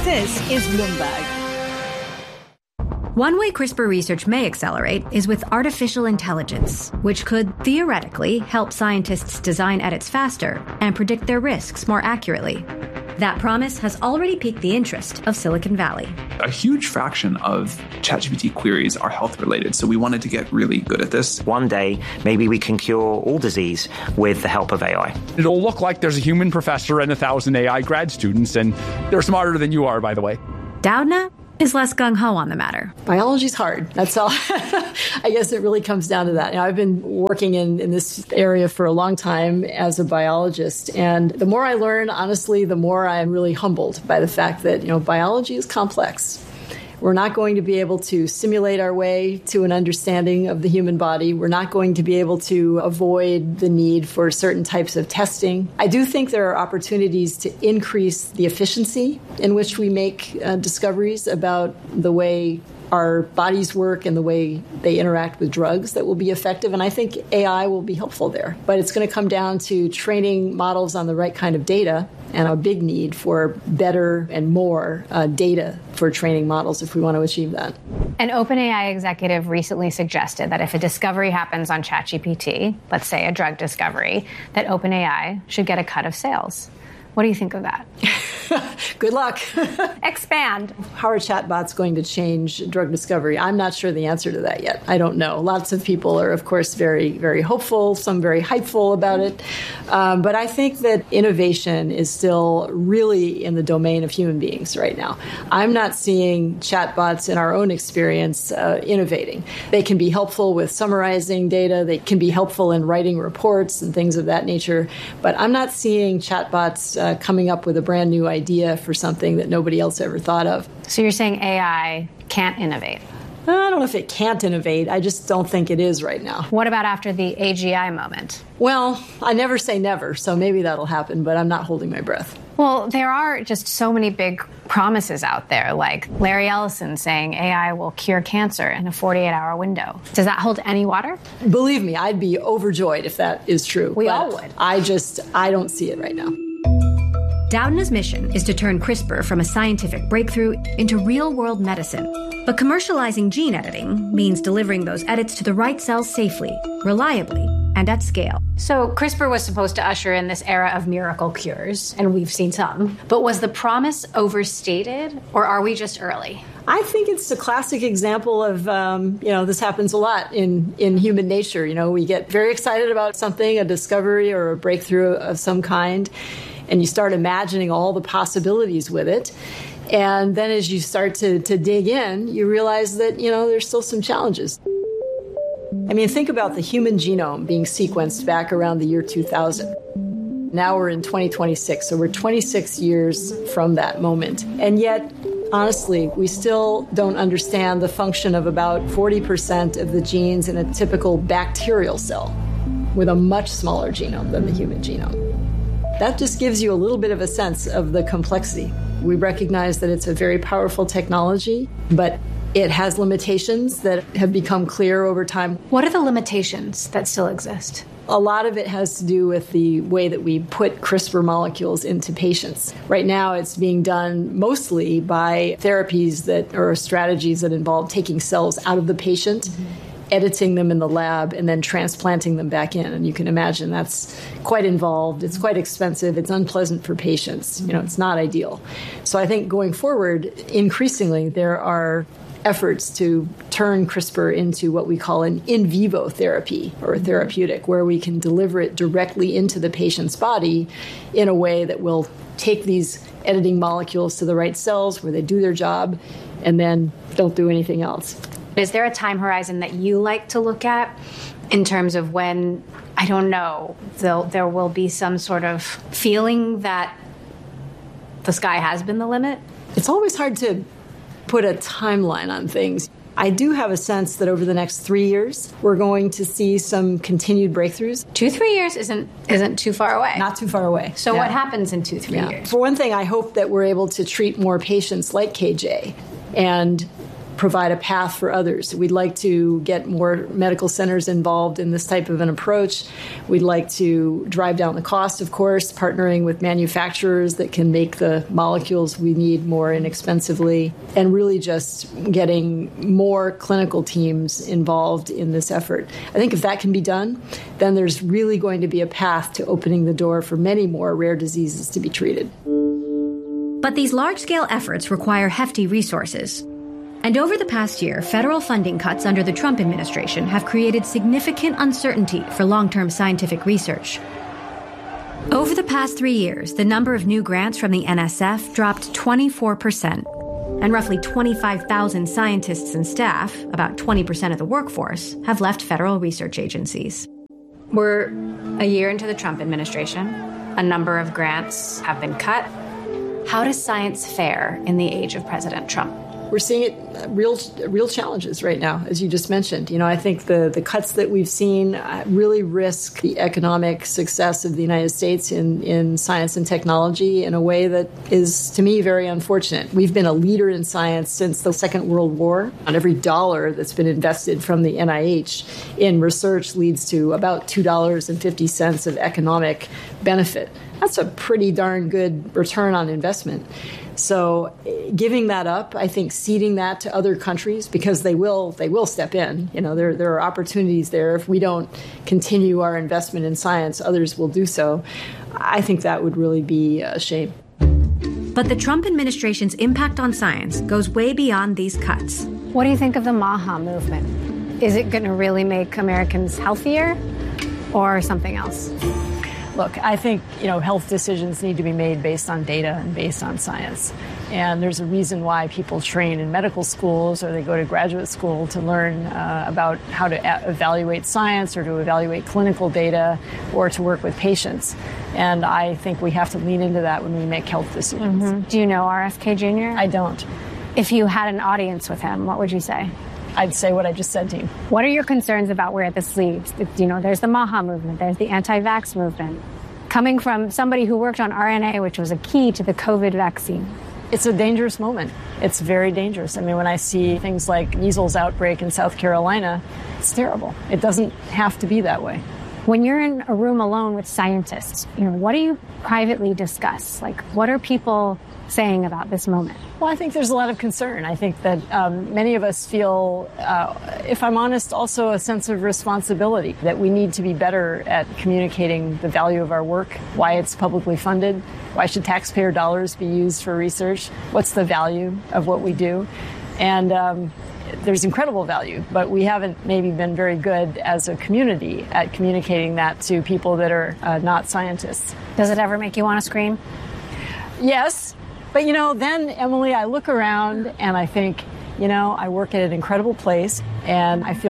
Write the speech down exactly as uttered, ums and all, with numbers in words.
This is Bloomberg. One way CRISPR research may accelerate is with artificial intelligence, which could theoretically help scientists design edits faster and predict their risks more accurately. That promise has already piqued the interest of Silicon Valley. A huge fraction of ChatGPT queries are health-related, so we wanted to get really good at this. One day, maybe we can cure all disease with the help of A I. It'll look like there's a human professor and a thousand A I grad students, and they're smarter than you are, by the way. Doudna is less gung-ho on the matter. Biology's hard. That's all. I guess it really comes down to that. You know, I've been working in, in this area for a long time as a biologist. And the more I learn, honestly, the more I'm really humbled by the fact that, you know, biology is complex. We're not going to be able to simulate our way to an understanding of the human body. We're not going to be able to avoid the need for certain types of testing. I do think there are opportunities to increase the efficiency in which we make uh, discoveries about the way our bodies work and the way they interact with drugs that will be effective. And I think A I will be helpful there. But it's going to come down to training models on the right kind of data and a big need for better and more uh, data for training models if we want to achieve that. An OpenAI executive recently suggested that if a discovery happens on ChatGPT, let's say a drug discovery, that OpenAI should get a cut of sales. What do you think of that? Good luck. Expand. How are chatbots going to change drug discovery? I'm not sure the answer to that yet. I don't know. Lots of people are, of course, very, very hopeful, some very hypeful about it. Um, but I think that innovation is still really in the domain of human beings right now. I'm not seeing chatbots in our own experience uh, innovating. They can be helpful with summarizing data. They can be helpful in writing reports and things of that nature. But I'm not seeing chatbots uh, coming up with a brand new idea for something that nobody else ever thought of. So you're saying A I can't innovate? I don't know if it can't innovate. I just don't think it is right now. What about after the A G I moment? Well, I never say never, so maybe that'll happen, but I'm not holding my breath. Well, there are just so many big promises out there, like Larry Ellison saying A I will cure cancer in a forty-eight hour window. Does that hold any water? Believe me, I'd be overjoyed if that is true. We all would. I just, I don't see it right now. Doudna's mission is to turn CRISPR from a scientific breakthrough into real-world medicine. But commercializing gene editing means delivering those edits to the right cells safely, reliably, and at scale. So CRISPR was supposed to usher in this era of miracle cures, and we've seen some. But was the promise overstated, or are we just early? I think it's a classic example of, um, you know, this happens a lot in, in human nature. You know, we get very excited about something, a discovery or a breakthrough of some kind, and you start imagining all the possibilities with it. And then as you start to, to dig in, you realize that, you know, there's still some challenges. I mean, think about the human genome being sequenced back around the year two thousand. Now we're in twenty twenty-six, so we're twenty-six years from that moment. And yet, honestly, we still don't understand the function of about forty percent of the genes in a typical bacterial cell with a much smaller genome than the human genome. That just gives you a little bit of a sense of the complexity. We recognize that it's a very powerful technology, but it has limitations that have become clear over time. What are the limitations that still exist? A lot of it has to do with the way that we put CRISPR molecules into patients. Right now, it's being done mostly by therapies that or strategies that involve taking cells out of the patient, mm-hmm. editing them in the lab, and then transplanting them back in. And you can imagine that's quite involved. It's quite expensive. It's unpleasant for patients. You know, it's not ideal. So I think going forward, increasingly, there are efforts to turn CRISPR into what we call an in vivo therapy or a therapeutic, where we can deliver it directly into the patient's body in a way that will take these editing molecules to the right cells where they do their job and then don't do anything else. Is there a time horizon that you like to look at in terms of when, I don't know, there will be some sort of feeling that the sky has been the limit? It's always hard to put a timeline on things. I do have a sense that over the next three years, we're going to see some continued breakthroughs. Two, three years isn't isn't too far away. Not too far away. So yeah. What happens in two, three yeah. years? For one thing, I hope that we're able to treat more patients like K J. And provide a path for others. We'd like to get more medical centers involved in this type of an approach. We'd like to drive down the cost, of course, partnering with manufacturers that can make the molecules we need more inexpensively, and really just getting more clinical teams involved in this effort. I think if that can be done, then there's really going to be a path to opening the door for many more rare diseases to be treated. But these large-scale efforts require hefty resources. And over the past year, federal funding cuts under the Trump administration have created significant uncertainty for long-term scientific research. Over the past three years, the number of new grants from the N S F dropped twenty-four percent, and roughly twenty-five thousand scientists and staff, about twenty percent of the workforce, have left federal research agencies. We're a year into the Trump administration. A number of grants have been cut. How does science fare in the age of President Trump? We're seeing it uh, real, real challenges right now, as you just mentioned. You know, I think the, the cuts that we've seen uh, really risk the economic success of the United States in, in science and technology in a way that is, to me, very unfortunate. We've been a leader in science since the Second World War. On every dollar that's been invested from the N I H in research leads to about two dollars and fifty cents of economic benefit. That's a pretty darn good return on investment. So giving that up, I think ceding that to other countries, because they will they will step in. You know, there there are opportunities there. If we don't continue our investment in science, others will do so. I think that would really be a shame. But the Trump administration's impact on science goes way beyond these cuts. What do you think of the MAHA movement? Is it going to really make Americans healthier or something else? Look, I think, you know, health decisions need to be made based on data and based on science. And there's a reason why people train in medical schools or they go to graduate school to learn uh, about how to a- evaluate science or to evaluate clinical data or to work with patients. And I think we have to lean into that when we make health decisions. Mm-hmm. Do you know R F K Junior? I don't. If you had an audience with him, what would you say? I'd say what I just said to you. What are your concerns about where this leads? You know, there's the MAHA movement, there's the anti-vax movement. Coming from somebody who worked on R N A, which was a key to the COVID vaccine. It's a dangerous moment. It's very dangerous. I mean, when I see things like measles outbreak in South Carolina, it's terrible. It doesn't have to be that way. When you're in a room alone with scientists, you know, what do you privately discuss? Like, what are people saying about this moment? Well, I think there's a lot of concern. I think that um, many of us feel, uh, if I'm honest, also a sense of responsibility that we need to be better at communicating the value of our work, why it's publicly funded, why should taxpayer dollars be used for research, what's the value of what we do. And um, there's incredible value, but we haven't maybe been very good as a community at communicating that to people that are uh, not scientists. Does it ever make you want to scream? Yes. But, you know, then, Emily, I look around and I think, you know, I work at an incredible place and I feel